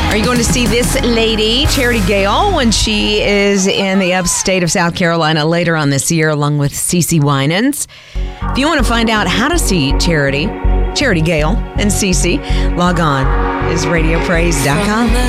Are you going to see this lady, Charity Gale, when she is in the upstate of South Carolina later on this year, along with CeCe Winans? If you want to find out how to see Charity Gale, and CeCe, log on. IsRadioPraise.com.